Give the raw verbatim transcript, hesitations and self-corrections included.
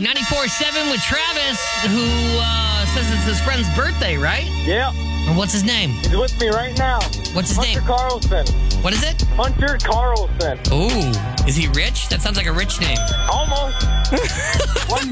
ninety-four seven with Travis, who uh, says it's his friend's birthday, right? Yeah. And what's his name? He's with me right now. What's his Hunter name? Carlson. What is it? Hunter Carlson. Ooh. Is he rich? That sounds like a rich name. Almost. One